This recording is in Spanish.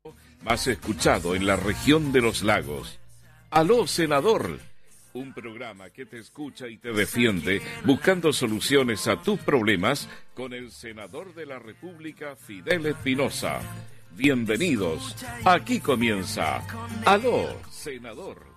más escuchado en la región de los lagos. Aló, senador. Un programa que te escucha y te defiende buscando soluciones a tus problemas con el senador de la República, Fidel Espinosa. Bienvenidos. Aquí comienza Aló, senador.